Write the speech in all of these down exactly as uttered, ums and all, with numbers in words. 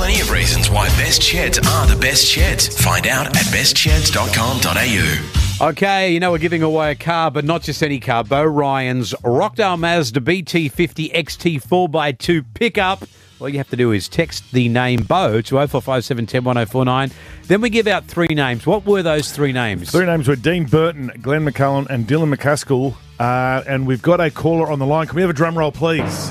plenty of reasons why best sheds are the best sheds. Find out at best sheds dot com dot a u. Okay, you know we're giving away a car, but not just any car. Bo Ryan's Rockdale Mazda B T fifty X T four by two pickup. All you have to do is text the name Bo to oh four five seven, one oh one oh four nine. Then we give out three names. What were those three names? Three names were Dean Burton, Glenn McCullum and Dylan McCaskill. Uh, and we've got a caller on the line. Can we have a drum roll, please?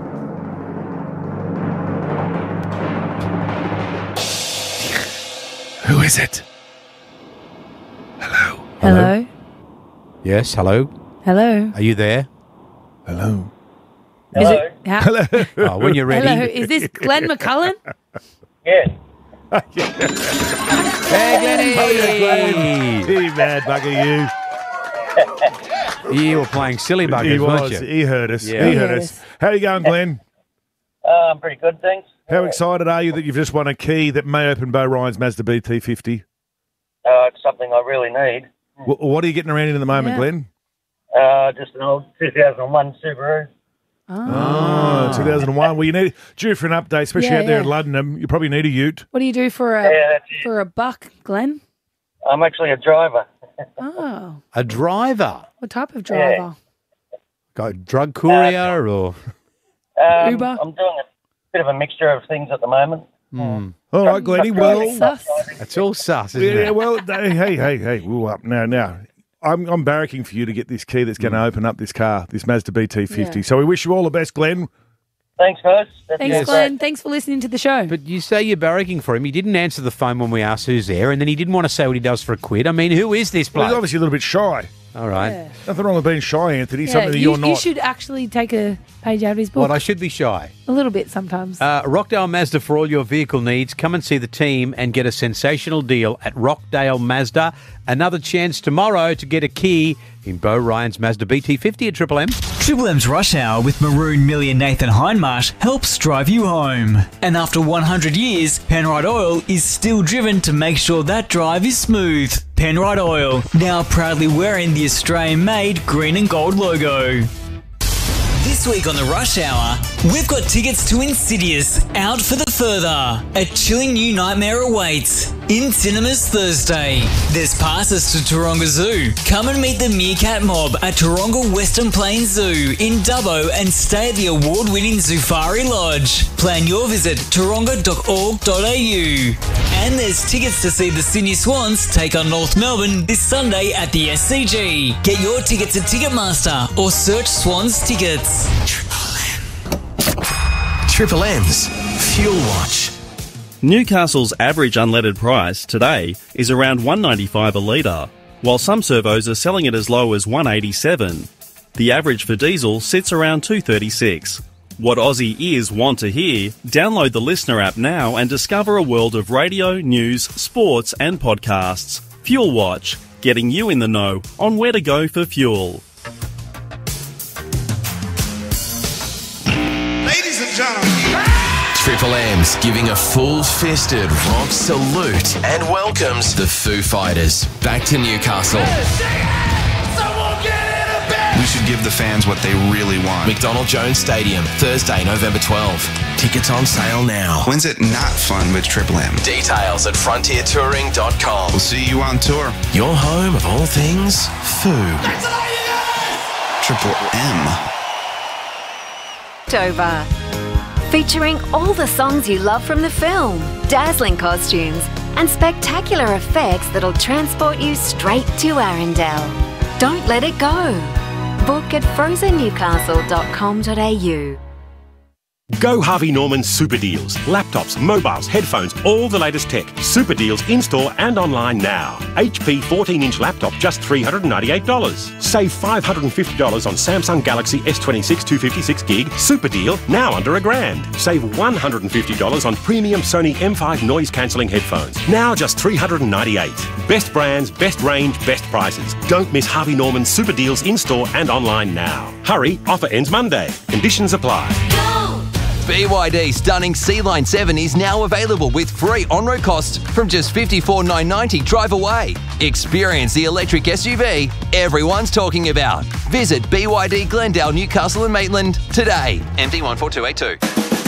Who is it? Hello? Hello? Yes, hello? Hello? Are you there? Hello? Is it? How, Hello? Oh, when you're ready. hello? Is this Glenn McCullum? Yes. Hey, Glenny! He mad bugger you. You were playing silly buggers, He weren't was. you? He heard us. Yeah. He He heard heard us. us. How are you going, Glenn? Uh, I'm pretty good, thanks. How excited are you that you've just won a key that may open Bo Ryan's Mazda B T fifty? Uh, it's something I really need. Wh- What are you getting around in at the moment, Yeah. Glenn? Uh, just an old two thousand one Subaru. Oh, two thousand one. Well, you need due for an update, especially Yeah, out there yeah. in London. You probably need a ute. What do you do for a Yeah, that's it. for a buck, Glenn? I'm actually a driver. Oh, A driver? what type of driver? Got a drug courier or... Um, Uber? I'm doing a bit of a mixture of things at the moment. All right, Glenny. Well, Sus. It's all sus, isn't yeah, it? well, hey, hey, hey, hey. Woo up now, now. I'm I'm barracking for you to get this key that's going to open up this car, this Mazda B T fifty. Yeah. So we wish you all the best, Glenn. Thanks, guys. That's Thanks, great. Glenn. Thanks for listening to the show. But you say you're barracking for him. He didn't answer the phone when we asked who's there, and then he didn't want to say what he does for a quid. I mean, who is this Well, he's bloke? obviously a little bit shy. All right. Yeah. Nothing wrong with being shy, Anthony. Yeah, Something that you, you're not. you should actually take a page out of his book. What, I should be shy? a little bit sometimes. Uh, Rockdale Mazda for all your vehicle needs. Come and see the team and get a sensational deal at Rockdale Mazda. Another chance tomorrow to get a key in Bo Ryan's Mazda B T fifty at Triple M. Triple M's Rush Hour with Maroon Millie and Nathan Hindmarsh helps drive you home. And after one hundred years, Penrite Oil is still driven to make sure that drive is smooth. Penrite Oil, now proudly wearing the Australian-made green and gold logo. This week on the Rush Hour, we've got tickets to Insidious, Out for the Further. A chilling new nightmare awaits. In cinemas Thursday. There's passes to Taronga Zoo. Come and meet the Meerkat Mob at Taronga Western Plains Zoo in Dubbo and stay at the award-winning Zufari Lodge. Plan your visit taronga dot org dot a u. And there's tickets to see the Sydney Swans take on North Melbourne this Sunday at the S C G. Get your tickets at Ticketmaster or search Swans Tickets. Triple M's Fuel Watch. Newcastle's average unleaded price today is around one ninety-five a litre, while some servos are selling it as low as one eighty-seven. The average for diesel sits around two thirty-six. What Aussie ears want to hear? Download the Listener app now and discover a world of radio, news, sports and podcasts. Fuel Watch, getting you in the know on where to go for fuel. Ladies and gentlemen. Triple M's giving a full-fisted rock salute and welcomes the Foo Fighters back to Newcastle. We should give the fans what they really want. McDonald Jones Stadium, Thursday, November twelfth. Tickets on sale now. When's it not fun with Triple M? Details at frontier touring dot com. We'll see you on tour. Your home of all things Foo. Triple M. Over. Featuring all the songs you love from the film, dazzling costumes, and spectacular effects that'll transport you straight to Arendelle. Don't let it go. Book at frozen newcastle dot com dot a u. Go Harvey Norman Super Deals. Laptops, mobiles, headphones, all the latest tech. Super Deals in-store and online now. H P fourteen inch laptop, just three hundred ninety-eight dollars. Save five hundred fifty dollars on Samsung Galaxy S twenty-six two fifty-six gig. Super deal, now under a grand. Save one hundred fifty dollars on premium Sony M five noise-cancelling headphones. Now just three hundred ninety-eight dollars. Best brands, best range, best prices. Don't miss Harvey Norman Super Deals in-store and online now. Hurry, offer ends Monday. Conditions apply. B Y D stunning C-Line seven is now available with free on-road costs from just fifty-four thousand nine hundred ninety dollars drive away. Experience the electric S U V everyone's talking about. Visit B Y D Glendale, Newcastle and Maitland today. M D one four two eight two.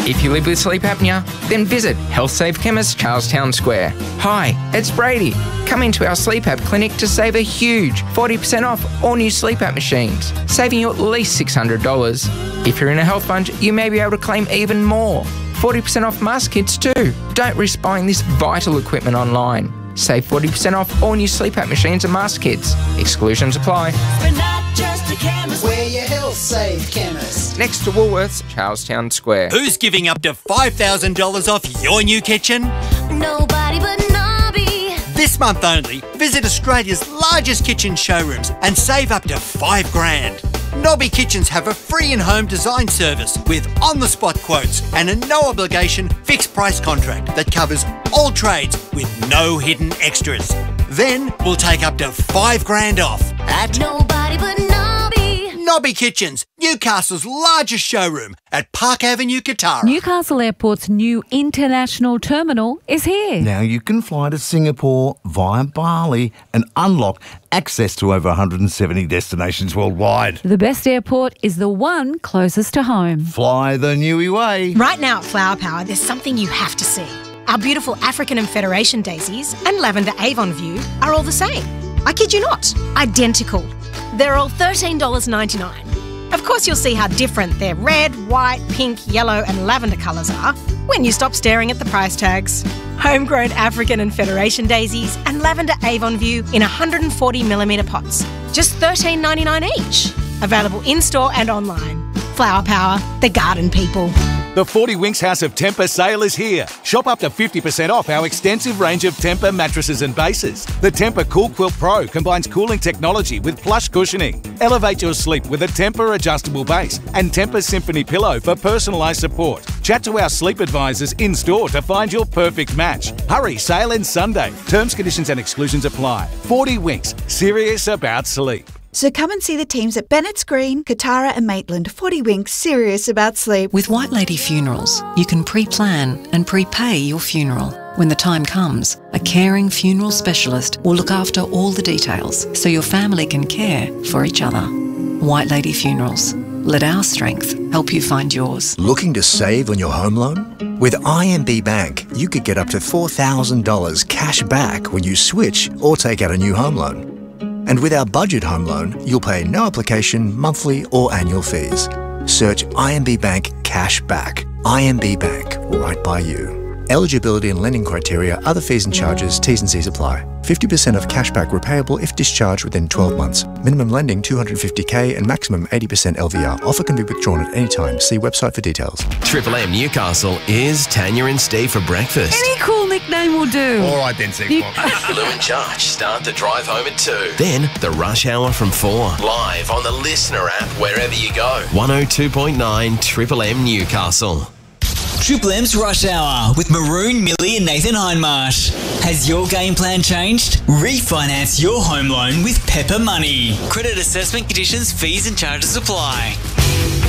If you live with sleep apnea, then visit HealthSafe Chemist Charlestown Square. Hi, it's Brady. Come into our sleep app clinic to save a huge forty percent off all new sleep app machines, saving you at least six hundred dollars. If you're in a health bunch, you may be able to claim even more. forty percent off mask kits too. Don't risk buying this vital equipment online. Save forty percent off all new sleep app machines and mask kits. Exclusions apply. We're not just a chemist, we're your health safe chemist. Next to Woolworths, Charlestown Square. Who's giving up to five thousand dollars off your new kitchen? Nobody but Nobby. This month only, visit Australia's largest kitchen showrooms and save up to five grand. Nobby Kitchens have a free in-home design service with on-the-spot quotes and a no-obligation fixed-price contract that covers all trades with no hidden extras. Then we'll take up to five grand off at Nobody but Nobby. Nobby Kitchens, Newcastle's largest showroom at Park Avenue, Katara. Newcastle Airport's new international terminal is here. Now you can fly to Singapore via Bali and unlock access to over one hundred seventy destinations worldwide. The best airport is the one closest to home. Fly the Newy way. Right now at Flower Power, there's something you have to see. Our beautiful African and Federation daisies and lavender Avon View are all the same. I kid you not, identical. They're all thirteen dollars ninety-nine. Of course, you'll see how different their red, white, pink, yellow and lavender colours are when you stop staring at the price tags. Homegrown African and Federation daisies and lavender Avon View in one hundred forty millimetre pots. Just thirteen ninety-nine each. Available in-store and online. Flower Power, the garden people. The forty Winks House of Temper sale is here. Shop up to fifty percent off our extensive range of Temper mattresses and bases. The Temper Cool Quilt Pro combines cooling technology with plush cushioning. Elevate your sleep with a Temper adjustable base and Temper Symphony pillow for personalised support. Chat to our sleep advisors in-store to find your perfect match. Hurry, sale ends Sunday. Terms, conditions and exclusions apply. forty Winks, serious about sleep. So come and see the teams at Bennett's Green, Katara and Maitland. forty Winks, serious about sleep. With White Lady Funerals, you can pre-plan and prepay your funeral. When the time comes, a caring funeral specialist will look after all the details so your family can care for each other. White Lady Funerals. Let our strength help you find yours. Looking to save on your home loan? With I M B Bank, you could get up to four thousand dollars cash back when you switch or take out a new home loan. And with our budget home loan, you'll pay no application, monthly or annual fees. Search I M B Bank Cash Back. I M B Bank, right by you. Eligibility and lending criteria, other fees and charges, T's and C's apply. fifty percent of cashback repayable if discharged within twelve months. Minimum lending two hundred fifty K and maximum eighty percent L V R. Offer can be withdrawn at any time. See website for details. Triple M Newcastle is Tanya and Steve for breakfast. Any cool nickname will do. All right then, Steve. Lou and Josh start the drive home at two. Then the rush hour from four. Live on the Listener app wherever you go. one oh two point nine Triple M Newcastle. Triple M's Rush Hour with Maroon, Millie and Nathan Hindmarsh. Has your game plan changed? Refinance your home loan with Pepper Money. Credit assessment conditions, fees and charges apply.